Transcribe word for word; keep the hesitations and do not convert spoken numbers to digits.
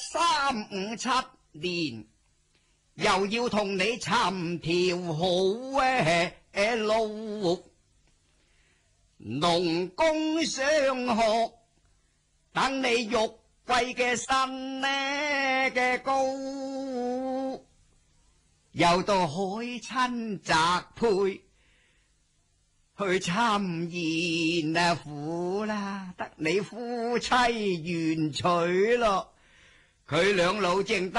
三五七年，又要同你尋條好嘅路，農工商學，等你玉貴嘅身呢嘅高，又到海親宅配去參宴啊苦啦，得你夫妻願娶咯，佢兩老正